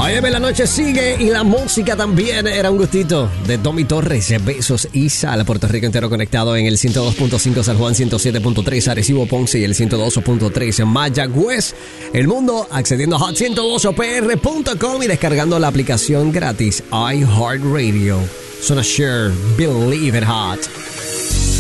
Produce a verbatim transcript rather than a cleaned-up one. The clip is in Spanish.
Óyeme, la noche sigue y la música también. Era un gustito de Domi Torres, Besos y Sal. Puerto Rico entero conectado en el ciento dos punto cinco, San Juan ciento siete punto tres, Arecibo, Ponce y el ciento dos punto tres en Mayagüez. El mundo accediendo a hot ciento dos p r punto com y descargando la aplicación gratis iHeartRadio. Suena Cher, Believe It Hot.